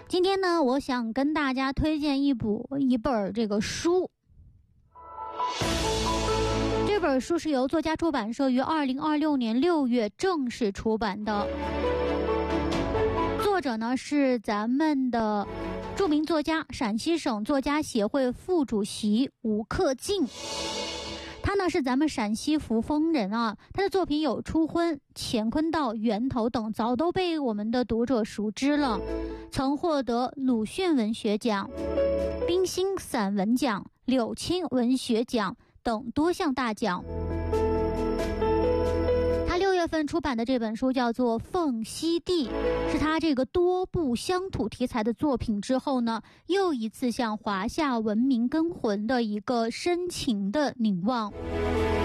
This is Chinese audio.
今天呢，我想跟大家推荐一本这个书。这本书是由作家出版社于2026年6月正式出版的，作者呢是咱们的著名作家、陕西省作家协会副主席吴克敬。他呢是咱们陕西扶风人啊，他的作品有《初婚》《乾坤道》《源头》等，早都被我们的读者熟知了，曾获得鲁迅文学奖、冰心散文奖、柳青文学奖等多项大奖。他6月份出版的这本书叫做《凤栖地》，是他这个多部乡土题材的作品之后呢，又一次向华夏文明根魂的一个深情的凝望。